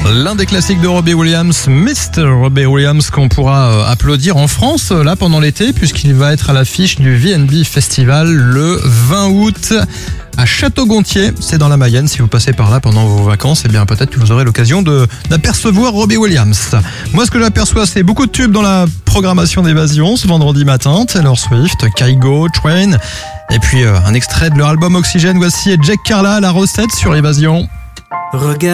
L'un des classiques de Robbie Williams, Mr. Robbie Williams, qu'on pourra applaudir en France là pendant l'été, puisqu'il va être à l'affiche du VNB Festival le 20 août à Château-Gontier. C'est dans la Mayenne. Si vous passez par là pendant vos vacances, eh bien peut-être que vous aurez l'occasion d'apercevoir Robbie Williams. Moi, ce que j'aperçois, c'est beaucoup de tubes dans la programmation d'Évasion ce vendredi matin. Taylor Swift, Kygo, Train, et puis un extrait de leur album Oxygène. Voici Jack Carla, la recette sur Évasion. Regarde.